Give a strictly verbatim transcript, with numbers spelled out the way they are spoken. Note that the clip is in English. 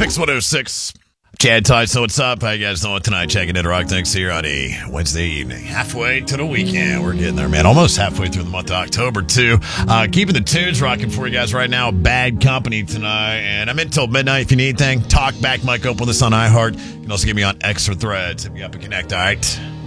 Mix one oh six. Chad Ty, so what's up? How you guys doing tonight? Checking in Rock Things here on a Wednesday evening. Halfway to the weekend. We're getting there, man. Almost halfway through the month of October, too. Uh, keeping the tunes rocking for you guys right now. Bad Company tonight. And I'm in till midnight if you need anything. Talk back, Mike, open this on iHeart. You can also get me on Extra Threads. Hit me up and connect, all right?